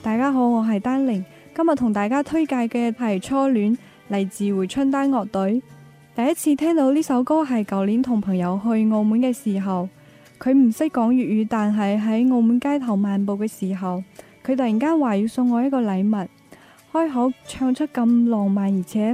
大家好，我係丹玲，今日同大家推介嘅係初戀，嚟自回春丹樂隊。第一次聽到呢首歌係舊年同朋友去澳門嘅時候，佢唔識講粵語，但係喺澳門街頭漫步嘅時候，佢突然間話要送我一個禮物，開口唱出咁浪漫而且